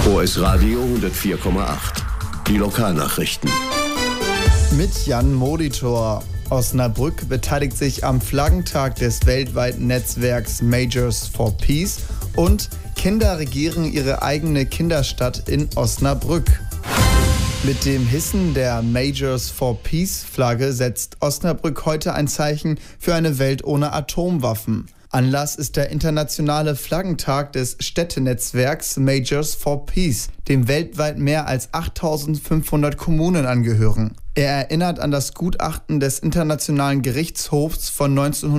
OS Radio 104,8. Die Lokalnachrichten. Mit Jan Molitor. Osnabrück beteiligt sich am Flaggentag des weltweiten Netzwerks Majors for Peace und Kinder regieren ihre eigene Kinderstadt in Osnabrück. Mit dem Hissen der Majors for Peace Flagge setzt Osnabrück heute ein Zeichen für eine Welt ohne Atomwaffen. Anlass ist der internationale Flaggentag des Städtenetzwerks Majors for Peace, dem weltweit mehr als 8.500 Kommunen angehören. Er erinnert an das Gutachten des Internationalen Gerichtshofs von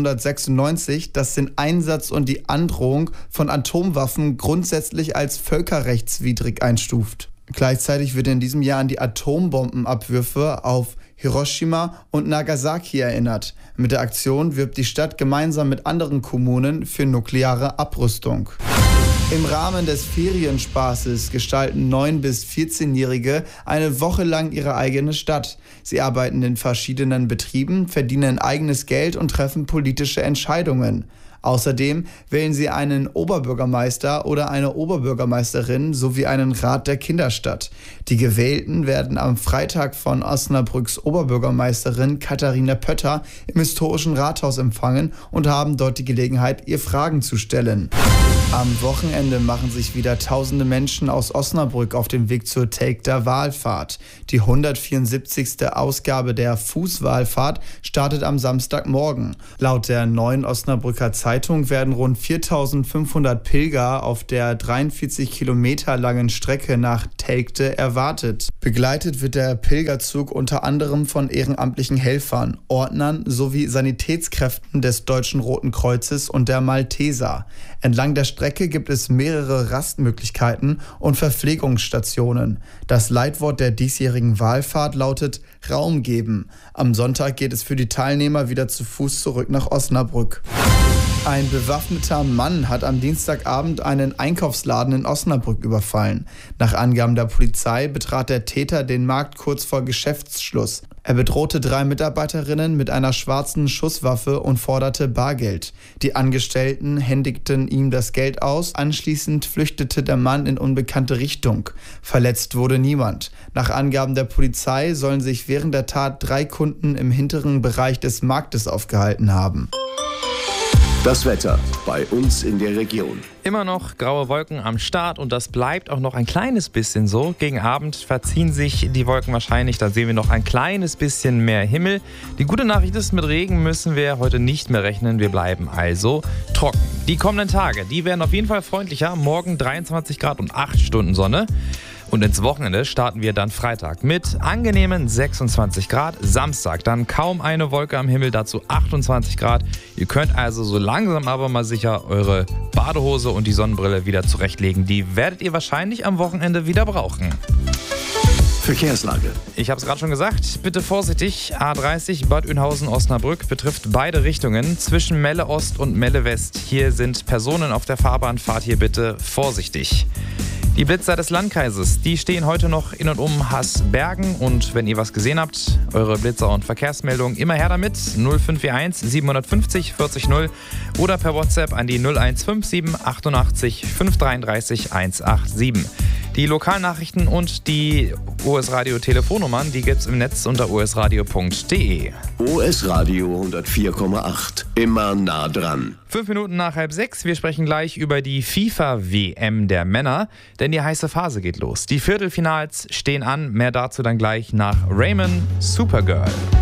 1996, das den Einsatz und die Androhung von Atomwaffen grundsätzlich als völkerrechtswidrig einstuft. Gleichzeitig wird in diesem Jahr an die Atombombenabwürfe auf Hiroshima und Nagasaki erinnert. Mit der Aktion wirbt die Stadt gemeinsam mit anderen Kommunen für nukleare Abrüstung. Im Rahmen des Ferienspaßes gestalten 9- bis 14-Jährige eine Woche lang ihre eigene Stadt. Sie arbeiten in verschiedenen Betrieben, verdienen eigenes Geld und treffen politische Entscheidungen. Außerdem wählen sie einen Oberbürgermeister oder eine Oberbürgermeisterin sowie einen Rat der Kinderstadt. Die Gewählten werden am Freitag von Osnabrücks Oberbürgermeisterin Katharina Pötter im historischen Rathaus empfangen und haben dort die Gelegenheit, ihr Fragen zu stellen. Am Wochenende machen sich wieder tausende Menschen aus Osnabrück auf den Weg zur Telgter Wallfahrt. Die 174. Ausgabe der Fußwallfahrt startet am Samstagmorgen. Laut der Neuen Osnabrücker Zeitung werden rund 4.500 Pilger auf der 43 Kilometer langen Strecke nach Telgte erwartet. Begleitet wird der Pilgerzug unter anderem von ehrenamtlichen Helfern, Ordnern sowie Sanitätskräften des Deutschen Roten Kreuzes und der Malteser. Entlang der Strecke gibt es mehrere Rastmöglichkeiten und Verpflegungsstationen. Das Leitwort der diesjährigen Wallfahrt lautet Raum geben. Am Sonntag geht es für die Teilnehmer wieder zu Fuß zurück nach Osnabrück. Ein bewaffneter Mann hat am Dienstagabend einen Einkaufsladen in Osnabrück überfallen. Nach Angaben der Polizei betrat der Täter den Markt kurz vor Geschäftsschluss. Er bedrohte 3 Mitarbeiterinnen mit einer schwarzen Schusswaffe und forderte Bargeld. Die Angestellten händigten ihm das Geld aus. Anschließend flüchtete der Mann in unbekannte Richtung. Verletzt wurde niemand. Nach Angaben der Polizei sollen sich während der Tat 3 Kunden im hinteren Bereich des Marktes aufgehalten haben. Das Wetter bei uns in der Region. Immer noch graue Wolken am Start und das bleibt auch noch ein kleines bisschen so. Gegen Abend verziehen sich die Wolken wahrscheinlich, da sehen wir noch ein kleines bisschen mehr Himmel. Die gute Nachricht ist, mit Regen müssen wir heute nicht mehr rechnen, wir bleiben also trocken. Die kommenden Tage, die werden auf jeden Fall freundlicher. Morgen 23 Grad und 8 Stunden Sonne. Und ins Wochenende starten wir dann Freitag mit angenehmen 26 Grad. Samstag dann kaum eine Wolke am Himmel, dazu 28 Grad. Ihr könnt also so langsam aber mal sicher eure Badehose und die Sonnenbrille wieder zurechtlegen. Die werdet ihr wahrscheinlich am Wochenende wieder brauchen. Verkehrslage. Ich habe es gerade schon gesagt, bitte vorsichtig. A30 Bad Oeynhausen-Osnabrück betrifft beide Richtungen zwischen Melle Ost und Melle West. Hier sind Personen auf der Fahrbahn, fahrt hier bitte vorsichtig. Die Blitzer des Landkreises, die stehen heute noch in und um Haßbergen und wenn ihr was gesehen habt, eure Blitzer- und Verkehrsmeldungen immer her damit 0541 750 40 0 oder per WhatsApp an die 0157 88 533 187. Die Lokalnachrichten und die OS Radio Telefonnummern, die gibt's im Netz unter osradio.de. OS Radio 104,8. Immer nah dran. 5 Minuten nach 5:30. Wir sprechen gleich über die FIFA-WM der Männer, denn die heiße Phase geht los. Die Viertelfinals stehen an. Mehr dazu dann gleich nach Raymond Supergirl.